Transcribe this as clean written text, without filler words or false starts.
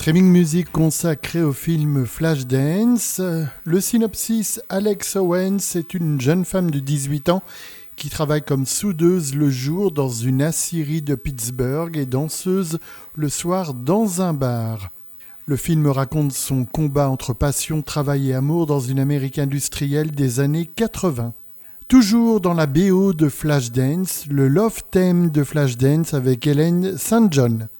streaming musique consacré au film Flashdance. Le synopsis: Alex Owens est une jeune femme de 18 ans qui travaille comme soudeuse le jour dans une aciérie de Pittsburgh et danseuse le soir dans un bar. Le film raconte son combat entre passion, travail et amour dans une Amérique industrielle des années 80. Toujours dans la BO de Flashdance, le Love Theme de Flashdance avec Hélène St. John.